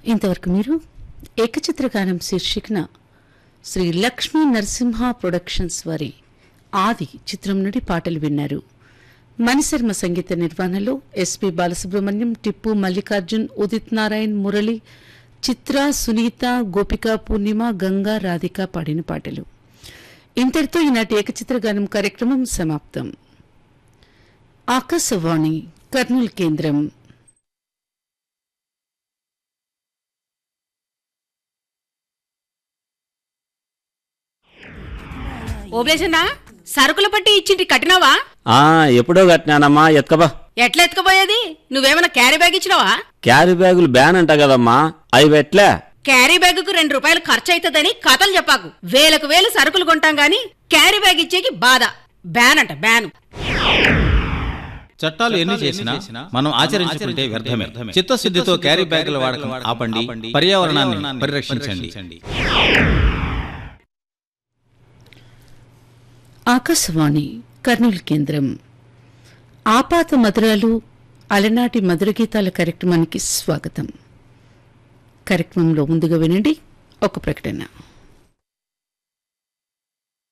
ఇంతవరకు మీరు ఏకచిత్రగానం శీర్షికన శ్రీ లక్ష్మీ నరసింహ ప్రొడక్షన్స్ వారి ఆది చిత్రం నుండి పాటలు విన్నారు. మణిశర్మ సంగీత నిర్వహణలో ఎస్పి బాలసుబ్రహ్మణ్యం, టిప్పు, మల్లికార్జున్, ఉదిత్ నారాయణ్, మురళి, చిత్ర, సునీత, గోపిక, పూర్ణిమ, గంగా, రాధిక పాడిన పాటలు. ఇంతటితో ఈనాటి ఏకచిత్రగానం కార్యక్రమం సమాప్తం. ఆకాశవాణి కర్నూలు కేంద్రం. ఓబ్లేసన్నా సరుకుల పట్టి ఇచ్చింటి కట్టినావా? ఎప్పుడో కట్టినానమ్మా. ఎత్కబా. ఎట్లా ఎత్తుకుపోయేది? నువ్వేమన్నా క్యారీ బ్యాగ్ ఇచ్చినావా? క్యారీ బ్యాగులు బ్యాన్ అంట కదమ్మా, అవి ఎట్లే? క్యారీ బ్యాగుకు 2 రూపాయలు ఖర్చు అవుతుందని కథలు చెప్పాకు. వేలకు వేలు సరుకులు కొంటాం గాని క్యారీ బ్యాగ్ ఇచ్చేకి బాధ. బ్యాన్ అంట బ్యాను. చట్టాలు ఎన్ని చేసినా మనం ఆచరించుకుంటే వ్యర్థమే. చిత్తశుద్ధితో క్యారీ బ్యాగుల వాడకం ఆపండి, పర్యావరణాన్ని పరిరక్షించండి. ఆకాశవాణి కర్నూలు కేంద్రం. ఆపాత మధురాలు అలనాటి మధుర గీతాల కార్యక్రమానికి స్వాగతం. కార్యక్రమంలో ముందుగా వినండి ఒక ప్రకటన.